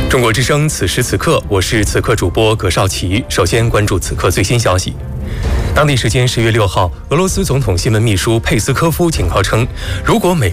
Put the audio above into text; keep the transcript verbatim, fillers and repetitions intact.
中国之声，此时此刻，我是此刻主播葛绍奇。首先关注此刻最新消息。当地时间十月六号，俄罗斯总统新闻秘书佩斯科夫警告称，如果美